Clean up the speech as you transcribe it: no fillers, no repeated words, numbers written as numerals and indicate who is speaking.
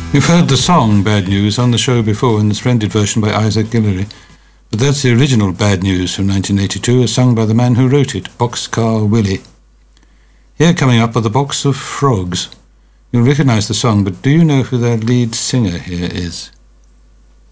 Speaker 1: You've heard the song Bad News on the show before in the splendid version by Isaac Guillory, but that's the original Bad News from 1982 as sung by the man who wrote it, Boxcar Willie. Here coming up are the Box of Frogs. You'll recognise the song, but do you know who their lead singer here is?